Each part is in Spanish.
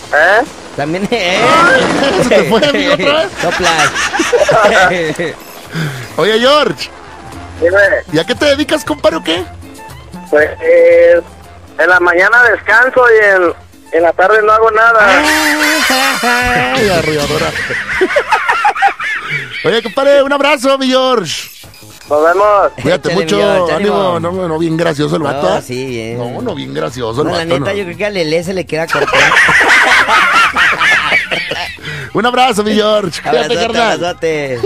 También, ¿Se te fue, amigo, otra vez? Soplas. Oye, George, Dime, ¿y a qué te dedicas, compadre, o qué? pues en la mañana descanso y en la tarde no hago nada. Ay, arrolladora. Oye, compadre, un abrazo, mi George. Nos vemos. Cuídate Échale, mucho, mi George, ánimo. ánimo. No, bien gracioso el vato. No, sí, bien. No, bien gracioso el No, vato. la neta, no. yo creo que a Lele se le queda corto. Un abrazo, mi George. Cuídate, Abrazote, carnal. abrazote.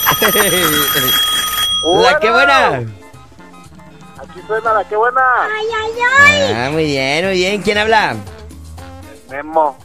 La Bueno. que buena. Aquí suena la que buena. Ah, muy bien, muy bien. ¿Quién habla? Memo.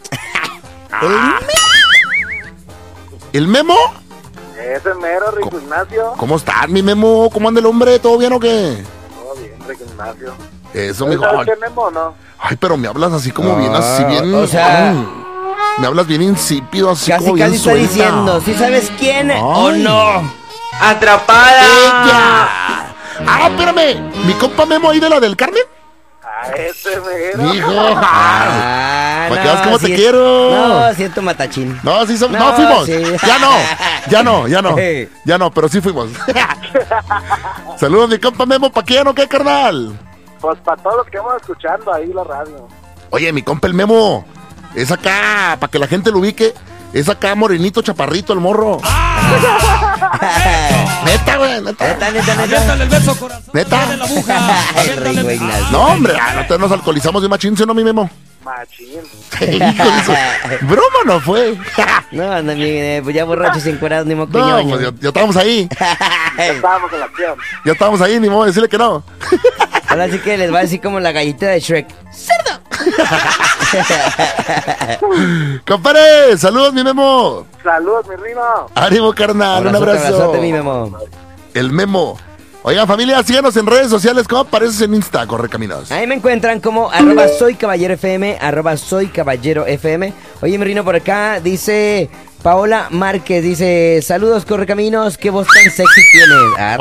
¿El Memo? Ese mero, Rico Ignacio. ¿Cómo estás, mi Memo? ¿Cómo anda el hombre? ¿Todo bien o qué? Todo bien, Rico Ignacio. Eso, mijo. ¿Sabes qué Memo, no? Ay, pero me hablas así como bien, así bien. o sea- me hablas bien insípido, así Casi, como bien casi está suelta. diciendo, ¿sí sabes quién o Ay. no? ¡Atrapada! ¡Ella! Ah, espérame. ¿Mi compa Memo ahí de la del Carmen? A ese mero. Hijo. Ah, ¿Para que veas cómo te sí es- quiero? No, siento matachín. No, sí, no, No, fuimos. sí. Ya no, pero sí fuimos. Saludos, mi compa Memo. ¿Pa' quién o qué, carnal? Pues para todos los que vamos escuchando ahí la radio. Oye, mi compa el Memo. Es acá, para que la gente lo ubique. Es acá morenito, chaparrito, el morro. Neta, güey, neta. Neta. el beso, corazón. Neta. Ay, Rico Ignacio. No, hombre, no nos alcoholizamos de machín, ¿sí o no, mi Memo? Machín. Hijo de su- Broma no fue. No, anda bien, pues ya borrachos y encuerados, ni modo que No, ñoño. pues ya estábamos ahí. Estábamos en la acción. Ya estábamos ahí, ni modo de decirle que no. Ahora sí que les va a decir como la gallita de Shrek. ¡Cerdo! Compadre, saludos, mi Memo. Saludos, mi Rino. Ánimo, carnal, un abrazo. Abrazote, mi Memo. El Memo. Oigan, familia, síganos en redes sociales. ¿Cómo apareces en Insta? Correcaminos. Ahí me encuentran como @soycaballerofm, @soycaballerofm. Oye, mi Rino, por acá dice Paola Márquez, dice, saludos, Correcaminos, qué voz tan sexy tienes.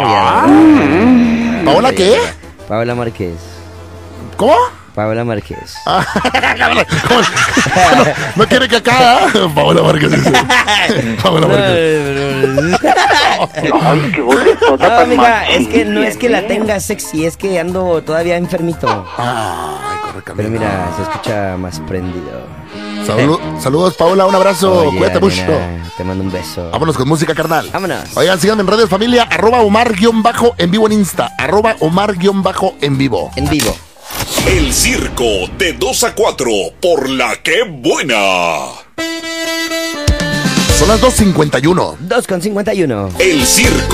¿Paola qué? Paola Márquez. ¿Cómo? Paola Márquez. ¿Cómo? No quiere que acá. Paola Márquez dice. Paola Márquez. Ay, qué bonito. No, amiga, es que no es que la tenga sexy, es que ando todavía enfermito. Ay, Pero correcaminos. mira, se escucha más prendido. Saludos, Paola, un abrazo. Oye, Cuídate mucho. mira, te mando un beso. Vámonos con música, carnal. Vámonos. Oigan, síganme en redes, familia. @Omar_en vivo en Insta. @Omar_en vivo. En vivo. El circo de 2 a 4 por la que buena. Son las 2:51. 2:51. El circo